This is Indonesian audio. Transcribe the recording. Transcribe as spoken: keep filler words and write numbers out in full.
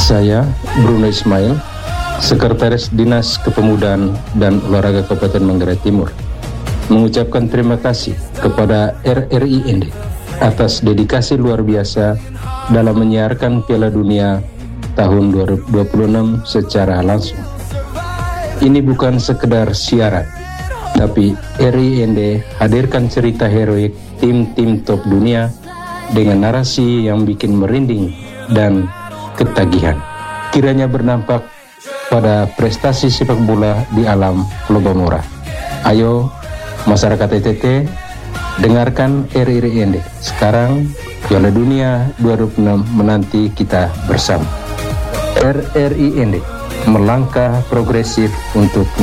Saya, Bruno Ismail, Sekretaris Dinas Kepemudaan dan Olahraga Kabupaten Manggarai Timur, mengucapkan terima kasih kepada R R I N D atas dedikasi luar biasa dalam menyiarkan Piala Dunia tahun dua ribu dua puluh enam secara langsung. Ini bukan sekedar siaran, tapi R R I N D hadirkan cerita heroik tim-tim top dunia dengan narasi yang bikin merinding dan ketagihan. Kiranya berdampak pada prestasi sepak bola di alam Lobamora. Ayo masyarakat E T T, dengarkan R R I N D. Sekarang Piala Dunia dua ribu enam menanti kita bersama. R R I N D melangkah progresif untuk